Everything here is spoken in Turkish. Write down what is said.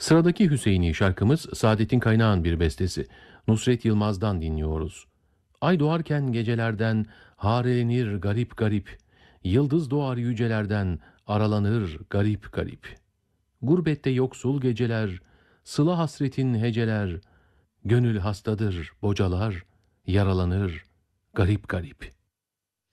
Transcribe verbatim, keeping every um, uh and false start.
Sıradaki Hüseyini şarkımız Saadettin Kaynağ'ın bir bestesi. Nusret Yılmaz'dan dinliyoruz. Ay doğarken gecelerden harelenir garip garip. Yıldız doğar yücelerden aralanır garip garip. Gurbette yoksul geceler, sıla hasretin heceler. Gönül hastadır bocalar, yaralanır garip garip.